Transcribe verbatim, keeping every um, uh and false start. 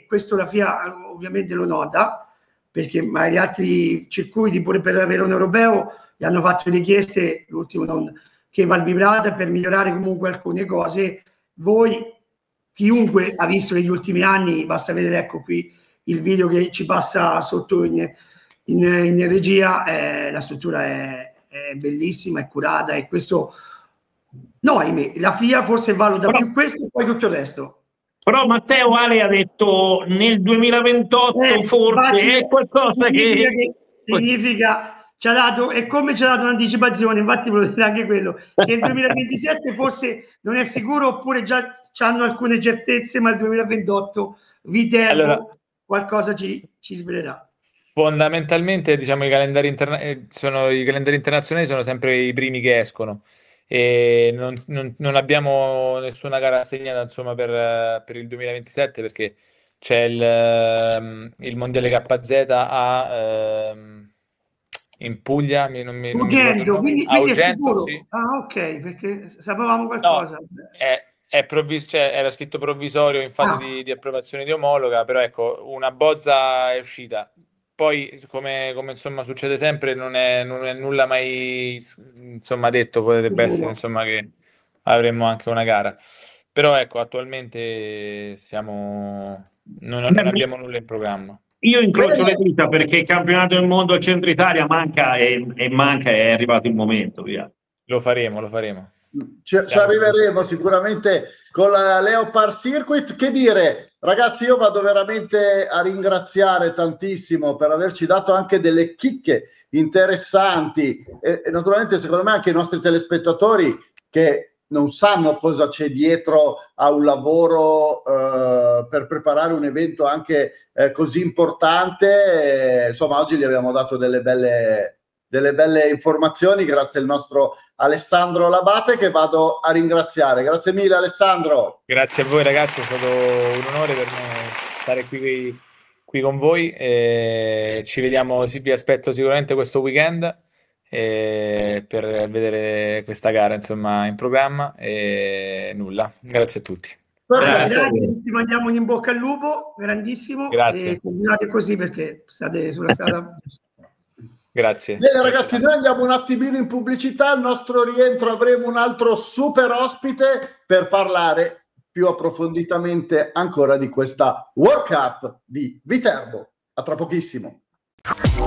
questo la F I A ovviamente lo nota, perché magari altri circuiti pure per avere un europeo gli hanno fatto richieste, l'ultimo non, che Val Vibrata, per migliorare comunque alcune cose. Voi, chiunque ha visto negli ultimi anni, basta vedere, ecco qui il video che ci passa sotto in, in, in regia, eh, la struttura è, è bellissima, è curata, e questo no, ahimè, la F I A forse valuta però, più questo e poi tutto il resto. Però Matteo Ale ha detto nel duemilaventotto eh, forse è qualcosa significa che... che significa ci ha dato, e come ci ha dato un'anticipazione, infatti volevo dire anche quello, che il duemilaventisette forse non è sicuro, oppure già hanno alcune certezze, ma il duemilaventotto Viterbo allora, qualcosa ci, ci svelerà. Fondamentalmente, diciamo, i calendari, interna sono, i calendari internazionali sono sempre i primi che escono, e non, non, non abbiamo nessuna gara assegnata, insomma, per, per il duemilaventisette, perché c'è il, il mondiale K Z a ehm, in Puglia, mi, non, mi, non mi ricordo il nome. Quindi, a quindi Ugento, è sicuro? sì. Ah, ok, perché sapevamo qualcosa. No, è, è provvis cioè, era scritto provvisorio in fase ah. di, di approvazione di omologa, però ecco, una bozza è uscita. Poi, come, come insomma succede sempre, non è, non è nulla mai insomma detto, potrebbe essere insomma che avremmo anche una gara. Però ecco, attualmente siamo non, non abbiamo nulla in programma. Io incrocio le dita perché il campionato del mondo al centro Italia manca e, e manca e è arrivato il momento, via. Lo faremo, lo faremo. Ci, ci arriveremo sicuramente con la Leopard Circuit. Che dire, ragazzi, io vado veramente a ringraziare tantissimo per averci dato anche delle chicche interessanti, e, e naturalmente secondo me anche i nostri telespettatori che non sanno cosa c'è dietro a un lavoro eh, per preparare un evento anche eh, così importante. E, insomma, oggi gli abbiamo dato delle belle, delle belle informazioni grazie al nostro Alessandro Labate, che vado a ringraziare. Grazie mille Alessandro. Grazie a voi ragazzi, è stato un onore per me stare qui, qui con voi, e ci vediamo, sì, vi aspetto sicuramente questo weekend e per vedere questa gara insomma in programma, e nulla, grazie a tutti. Grazie, grazie, ti mandiamo in bocca al lupo, grandissimo. Grazie. E continuate così perché state sulla strada. Grazie. Bene ragazzi, noi andiamo un attimino in pubblicità. Al nostro rientro avremo un altro super ospite per parlare più approfonditamente ancora di questa World Cup di Viterbo. A tra pochissimo.